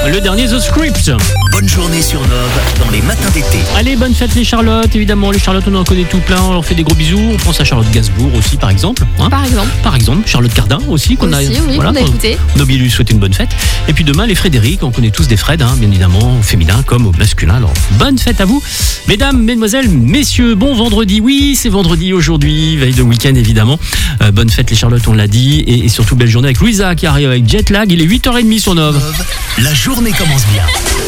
le dernier The Script. Bonne journée sur Nove dans les matins d'été. Allez, bonne fête les Charlottes, évidemment. Les Charlottes, on en connaît tout plein, on leur fait des gros bisous. On pense à Charlotte Gainsbourg aussi, par exemple. Par exemple, Charlotte Cardin aussi, qu'on a écouté. On a oublié de lui souhaiter une bonne fête. Et puis demain, les Frédéric, on connaît tous des Fred, bien évidemment, au féminin comme au masculin. Alors, bonne fête à vous, mesdames, mesdemoiselles, messieurs. Bon vendredi, oui, c'est vendredi aujourd'hui, veille de week-end évidemment. Bonne fête les Charlottes, on l'a dit. Et surtout, belle journée avec Louisa qui arrive avec Jetlag. Il est 8h30 sur Nove. La journée commence bien.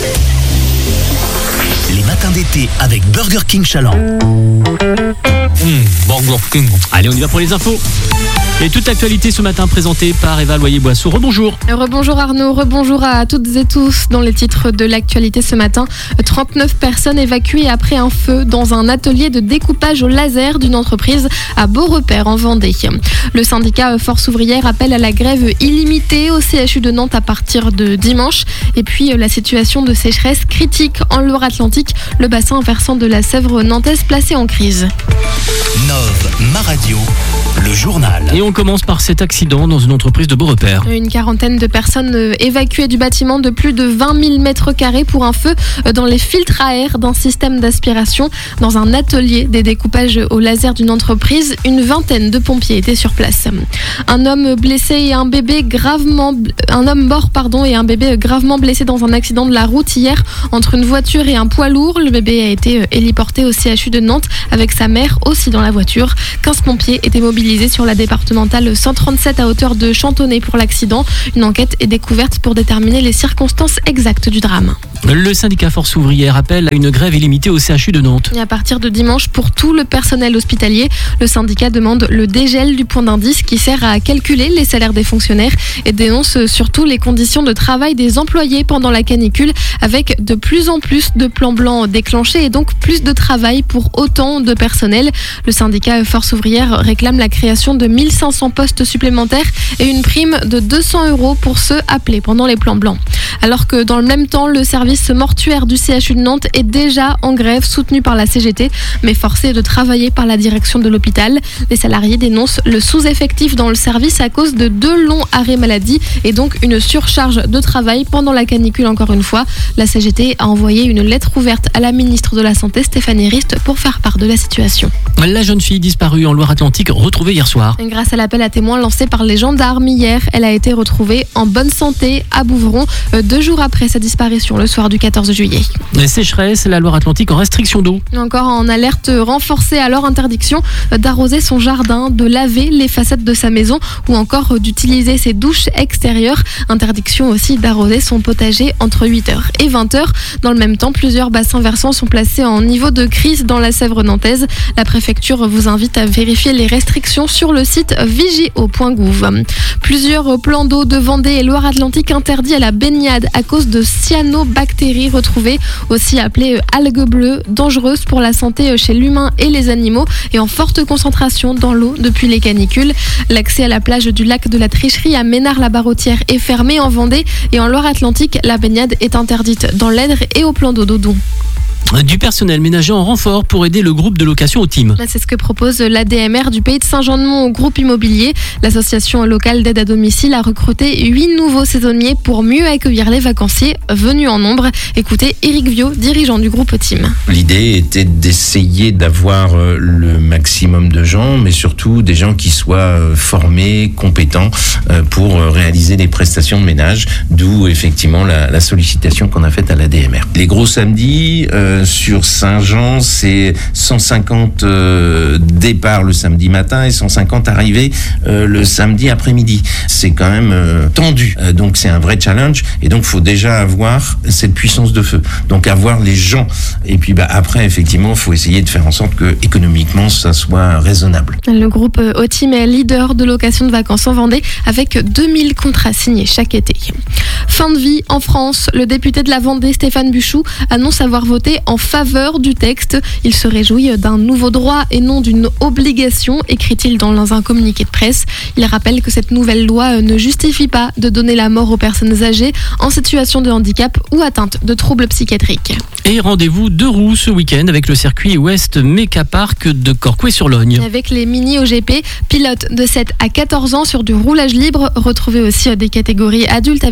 Les matins d'été avec Burger King Chaland. Burger King. Allez, on y va pour les infos. Et toute l'actualité ce matin présentée par Eva Loyer-Boisseau. Rebonjour. Rebonjour Arnaud, rebonjour à toutes et tous. Dans les titres de l'actualité ce matin, 39 personnes évacuées après un feu dans un atelier de découpage au laser d'une entreprise à Beaurepaire en Vendée. Le syndicat Force Ouvrière appelle à la grève illimitée au CHU de Nantes à partir de dimanche. Et puis la situation de sécheresse critique en Loire-Atlantique, le bassin versant de la Sèvre nantaise placé en crise. Nove, ma radio, le journal. Et on commence par cet accident dans une entreprise de Beaurepaire. Une quarantaine de personnes évacuées du bâtiment de plus de 20 000 mètres carrés pour un feu dans les filtres à air d'un système d'aspiration dans un atelier des découpages au laser d'une entreprise. Une vingtaine de pompiers étaient sur place. Un homme blessé et un bébé et un bébé gravement blessé dans un accident de la route hier entre une voiture et un poids lourd. Le bébé a été héliporté au CHU de Nantes avec sa mère aussi dans la voiture. 15 pompiers étaient mobilisés sur la départementale 137 à hauteur de Chantonnay pour l'accident. Une enquête est découverte pour déterminer les circonstances exactes du drame. Le syndicat Force Ouvrière appelle à une grève illimitée au CHU de Nantes. Et à partir de dimanche, pour tout le personnel hospitalier, le syndicat demande le dégel du point d'indice qui sert à calculer les salaires des fonctionnaires et dénonce surtout les conditions de travail des employés pendant la canicule avec de plus en plus de plans blancs déclenchés et donc plus de travail pour autant de personnel. Le syndicat Force Ouvrière réclame la création de 1500 postes supplémentaires et une prime de 200 € pour ceux appelés pendant les plans blancs. Alors que dans le même temps, le service mortuaire du CHU de Nantes est déjà en grève, soutenu par la CGT, mais forcé de travailler par la direction de l'hôpital. Les salariés dénoncent le sous-effectif dans le service à cause de 2 longs arrêts maladie et donc une surcharge de travail pendant la canicule encore une fois. La CGT a envoyé une lettre ouverte à la ministre de la Santé, Stéphanie Rist, pour faire part de la situation. La jeune fille disparue en Loire-Atlantique, retrouvée hier soir. Grâce à l'appel à témoins lancé par les gendarmes hier, elle a été retrouvée en bonne santé à Bouvron, 2 jours après sa disparition, le soir du 14 juillet. La sécheresse, la Loire-Atlantique en restriction d'eau. Encore en alerte renforcée, alors interdiction d'arroser son jardin, de laver les façades de sa maison ou encore d'utiliser ses douches extérieures. Interdiction aussi d'arroser son potager entre 8h et 20h. Dans le même temps, plusieurs bassins versants sont placés en niveau de crise dans la Sèvre nantaise. La préfecture vous invite à vérifier les restrictions sur le site vigio.gouv. Plusieurs plans d'eau de Vendée et Loire-Atlantique interdits à la baignade à cause de cyanobactéries retrouvées, aussi appelées algues bleues, dangereuses pour la santé chez l'humain et les animaux et en forte concentration dans l'eau depuis les canicules. L'accès à la plage du lac de la Tricherie à Ménard-la-Barrotière est fermé en Vendée et en Loire-Atlantique, la baignade est interdite dans l'Èdre et au plan d'eau d'Odon. Du personnel ménager en renfort pour aider le groupe de location au team. C'est ce que propose l'ADMR du pays de Saint-Jean-de-Mont au groupe immobilier. L'association locale d'aide à domicile a recruté 8 nouveaux saisonniers pour mieux accueillir les vacanciers venus en nombre. Écoutez Éric Viau, dirigeant du groupe team. L'idée était d'essayer d'avoir le maximum de gens, mais surtout des gens qui soient formés, compétents pour réaliser des prestations de ménage, d'où effectivement la sollicitation qu'on a faite à l'ADMR. Les gros samedis, sur Saint-Jean, c'est 150 départs le samedi matin et 150 arrivées le samedi après-midi. C'est quand même tendu, donc c'est un vrai challenge et donc il faut déjà avoir cette puissance de feu, donc avoir les gens et puis après effectivement il faut essayer de faire en sorte que économiquement ça soit raisonnable. Le groupe Otim est leader de location de vacances en Vendée avec 2000 contrats signés chaque été. Fin de vie en France, le député de la Vendée Stéphane Buchou annonce avoir voté en faveur du texte. Il se réjouit d'un nouveau droit et non d'une obligation, écrit-il dans un communiqué de presse. Il rappelle que cette nouvelle loi ne justifie pas de donner la mort aux personnes âgées en situation de handicap ou atteintes de troubles psychiatriques. Et rendez-vous 2 roues ce week-end avec le circuit Ouest Meca Park de Corcouët-sur-Logne. Avec les mini OGP, pilotes de 7 à 14 ans sur du roulage libre. Retrouvez aussi des catégories adultes avec les PJ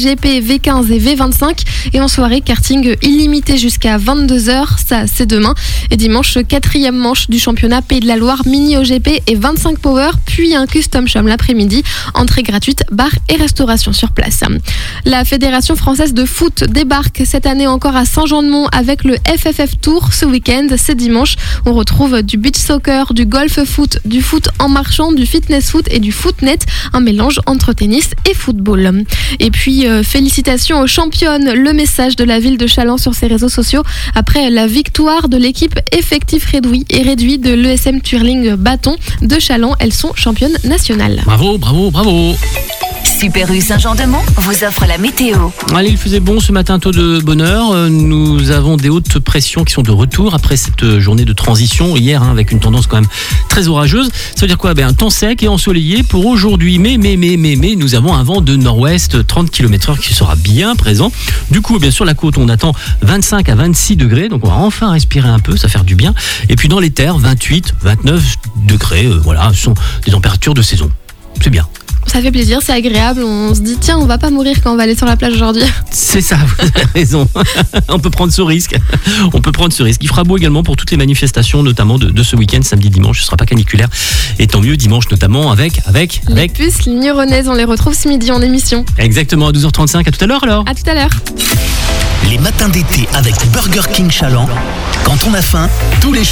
GP, V15 et V25. Et en soirée, karting illimité jusqu'à 22h, ça c'est demain. Et dimanche, 4e manche du championnat Pays de la Loire, mini OGP et 25 Power, puis un custom shop l'après-midi. Entrée gratuite, bar et restauration sur place. La Fédération française de foot débarque cette année encore à Saint-Jean-de-Mont avec le FFF Tour ce week-end. C'est dimanche. On retrouve du beach soccer, du golf foot, du foot en marchant, du fitness foot et du footnet, un mélange entre tennis et football. Et puis félicitations aux championnes, le message de la ville de Challans sur ses réseaux sociaux après la victoire de l'équipe effectif réduit de l'ESM Twirling Bâton de Challans. Elles sont championnes nationales. Bravo, bravo, bravo. Super U Saint-Jean-de-Mont vous offre la météo. Allez, il faisait bon ce matin, taux de bonheur. Nous avons des hautes pressions qui sont de retour après cette journée de transition hier, avec une tendance quand même très orageuse. Ça veut dire quoi ? Un temps sec et ensoleillé pour aujourd'hui. Mais, nous avons un vent de nord-ouest 30 km/h qui sera bien présent. Du coup, bien sûr, la côte, on attend 25 à 26 degrés. Donc, on va enfin respirer un peu, ça va faire du bien. Et puis, dans les terres, 28, 29 degrés. Voilà, ce sont des températures de saison. C'est bien. Ça fait plaisir, c'est agréable. On se dit, tiens, on va pas mourir quand on va aller sur la plage aujourd'hui. C'est ça, vous avez raison. On peut prendre ce risque. Il fera beau également pour toutes les manifestations, notamment de ce week-end, samedi, dimanche. Ce sera pas caniculaire. Et tant mieux, dimanche notamment, avec les puces ligneuronaises. On les retrouve ce midi en émission. Exactement, à 12h35. À tout à l'heure alors. À tout à l'heure. Les matins d'été avec Burger King Challans. Quand on a faim, tous les